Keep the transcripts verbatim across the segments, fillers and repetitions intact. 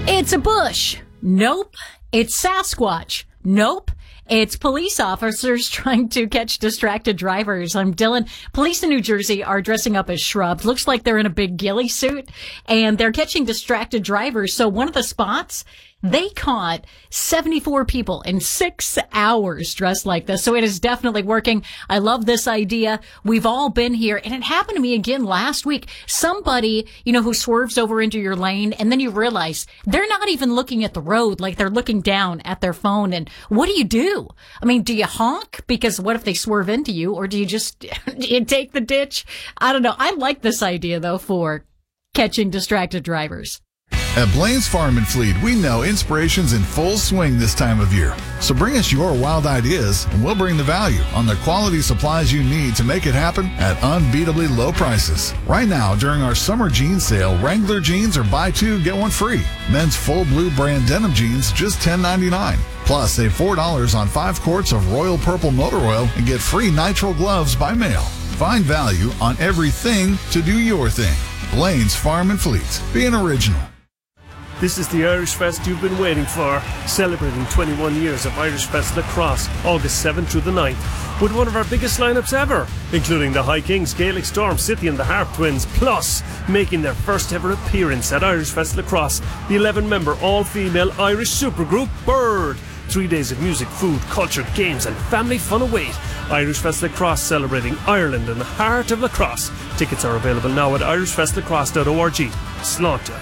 It's a bush. Nope. It's Sasquatch. Nope. It's police officers trying to catch distracted drivers. I'm Dylan. Police in New Jersey are dressing up as shrubs. Looks like they're in a big ghillie suit, and they're catching distracted drivers. So one of the spots, they caught seventy-four people in six hours dressed like this. So it is definitely working. I love this idea. We've all been here, and it happened to me again last week. Somebody, you know, who swerves over into your lane, and then you realize they're not even looking at the road, like they're looking down at their phone. And what do you do? I mean, do you honk? Because what if they swerve into you, or do you just do you take the ditch? I don't know. I like this idea, though, for catching distracted drivers. At Blaine's Farm and Fleet, we know inspiration's in full swing this time of year. So bring us your wild ideas, and we'll bring the value on the quality supplies you need to make it happen at unbeatably low prices. Right now, during our summer jean sale, Wrangler jeans are buy two, get one free. Men's full blue brand denim jeans, just ten ninety-nine. Plus, save four dollars on five quarts of Royal Purple Motor Oil and get free nitrile gloves by mail. Find value on everything to do your thing. Blaine's Farm and Fleet. Be an original. This is the Irish Fest you've been waiting for, celebrating twenty-one years of Irish Fest Lacrosse, August seventh through the ninth, with one of our biggest lineups ever, including the High Kings, Gaelic Storm, City and the Harp Twins, plus making their first ever appearance at Irish Fest Lacrosse, the eleven-member all-female Irish supergroup Bird. Three days of music, food, culture, games and family fun await. Irish Fest Lacrosse, celebrating Ireland and the heart of lacrosse. Tickets are available now at irish fest lacrosse dot org. Slaughter.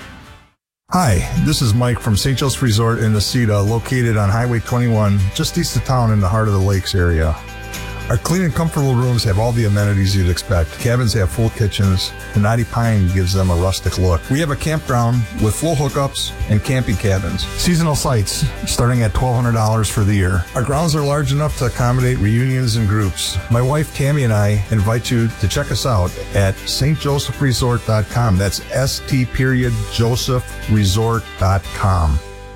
Hi, this is Mike from Saint Joseph's Resort in Necedah, located on Highway twenty-one, just east of town in the heart of the lakes area. Our clean and comfortable rooms have all the amenities you'd expect. Cabins have full kitchens. The knotty pine gives them a rustic look. We have a campground with full hookups and camping cabins. Seasonal sites starting at twelve hundred dollars for the year. Our grounds are large enough to accommodate reunions and groups. My wife Tammy and I invite you to check us out at s t joseph resort dot com. That's S T period Joseph Resort dot com.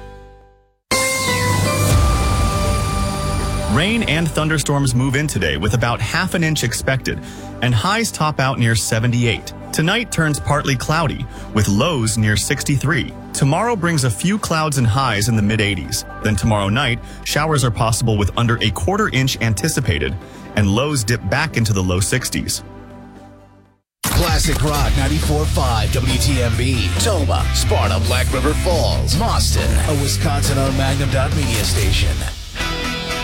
Rain and thunderstorms move in today with about half an inch expected, and highs top out near seventy-eight. Tonight turns partly cloudy, with lows near sixty-three. Tomorrow brings a few clouds and highs in the mid-eighties. Then tomorrow night, showers are possible with under a quarter inch anticipated, and lows dip back into the low sixties. Classic Rock ninety-four point five W T M B, Toma, Sparta, Black River Falls, Mauston, a Wisconsin-owned Magnum Dot Media station.